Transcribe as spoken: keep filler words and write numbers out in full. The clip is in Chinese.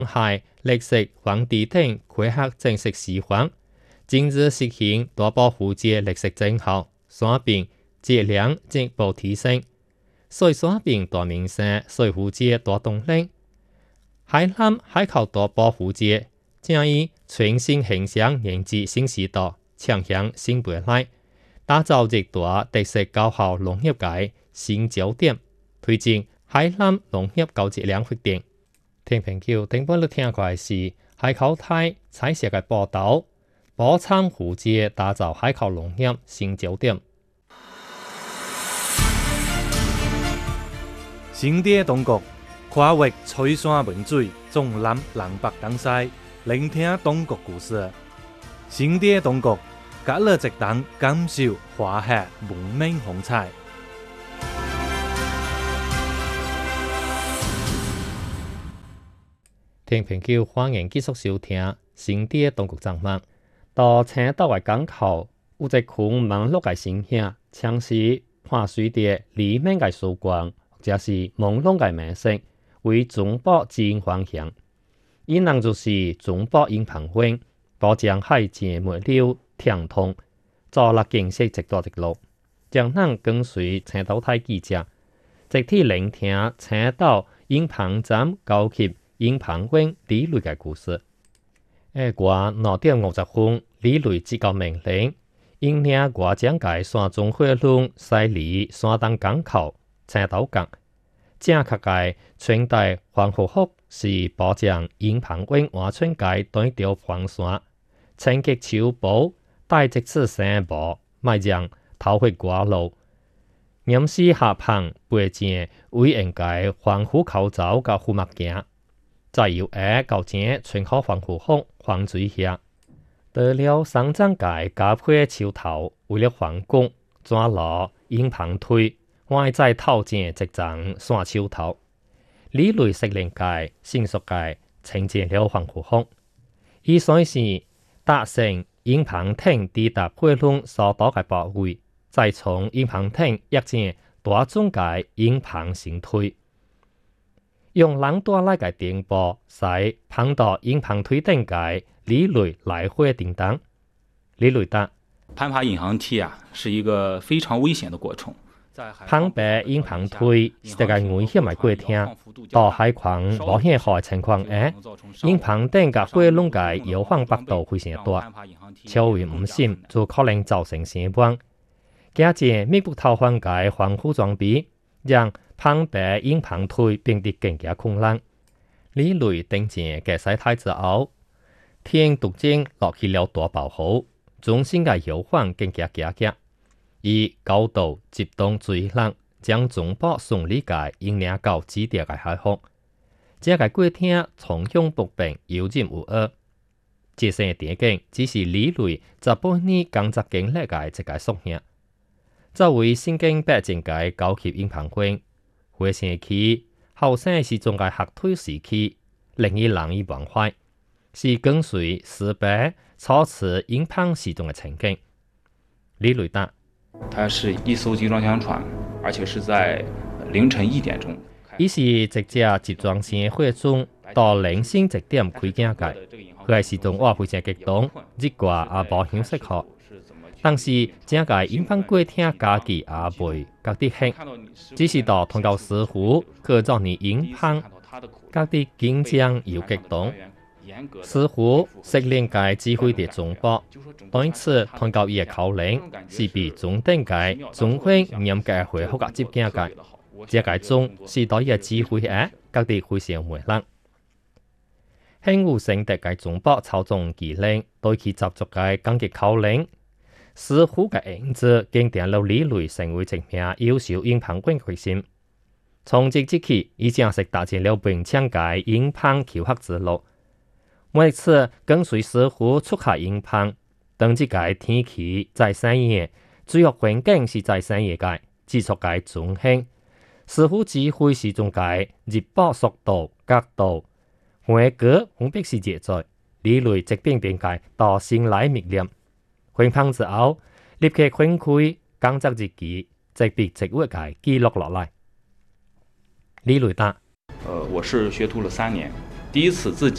係歷史皇帝等開學正式示範，今日實行大保護節歷史證後，山邊質量進一步提升。水山邊大名聲，水壺節大動力。海南海口大保護節將以全新形象迎接新時代，搶向新未來，打造一大特色高效農業嘅新焦點，推進海南農業高質量發展。聽朋友頂本你聽過是海口台採寫嘅報道，寶昌湖節打造海口農業新焦點。 新地當局跨越吹山文水，縱覽南北東西，聆聽當局故事。新地當局隔了一檔感受華夏文明風采。 聽朋友歡迎繼續收聽新地當局節目。到青島嘅港口有一群忙碌嘅身影，像是伴隨着里面嘅曙光，或者是朦朧嘅美色，為中部指引方向。伊人就是中部引澎灣，保障海前末流暢通，做了建設一段一路，將咱跟隨青島台記者，直接聆聽青島引澎站高級引澎灣李雷嘅故事。下晡六點五十分，李雷接到命令，引領我將介山中火龍駛離山東港口青島港，正確嘅穿戴防護服是保障引澎灣安全界對調防山，清潔手部帶一次聲部，邁讓頭血掛路，嚴絲下棚背正為應該防護口罩甲護目鏡。再由下到前穿好防護服防水下，到了三張界加配手套，為了防焗，轉落引澎腿，外在套正一張山手套。李雷適齡界、迅速界呈現了防護服，伊算是達成引澎艇抵達火龍所到嘅部位，再從引澎艇躍正大眾界引澎行推。用人帶來嘅電波，使碰到引澎推頂界李雷來回叮當。李雷答： 攀爬引航梯啊，是一個非常危險的過程。 攀爬引澎推是一個危險嘅過程。到海況無限好嘅情況下，引澎頂嘅火龍界搖晃幅度非常大，超為唔慎就可能造成死亡。加上密不透風嘅防護裝備，讓澎爬引澎推變得更加困難。李雷頂正嘅洗態之後，天突然落起了大暴雨，中心嘅搖晃更加加劇，以高度集中水浪將中部順利嘅引領到指定嘅海域。這個過程從容不迫，游刃有餘。這些電影只是李雷十八年工作經歷嘅一個縮影。作為身經百戰嘅高級引澎灣，回想起後生時中嘅學徒時期，令伊難以忘懷，是跟隨師伯操持引澎時中嘅情景。李雷答： 它是一艘集裝箱船，而且是在凌晨一點鐘。 伊是一隻集裝箱火中到零星一點開警戒，佢係時中我非常激動，日掛也無享適合。但是這個引澎過程家己也未覺得黑，只是到通告師傅去做你引澎，覺得緊張又激動。師傅適齡界指揮的中部，對此通告伊嘅口令是比中等界總會嚴格回復嘅接警界，這個中是對伊嘅指揮下覺得非常滿意。輕有成績嘅中部操縱技能，對其習俗嘅攻擊口令。師傅嘅影子經典了李雷成為一名優秀引澎軍決心。從即即起，已正式踏進了並搶界引澎求學之路。每次跟隨師傅出海引澎，當即界天氣在山野，主要環境是在山野界，技術界中興。師傅指揮時中界日報速度、角度、環格分別是節奏。李雷即便變界到心來密念。引澎之後，立刻分開工作日記，即筆即畫嘅記錄落來。李雷答： 呃，我是學徒了三年，第一次自己。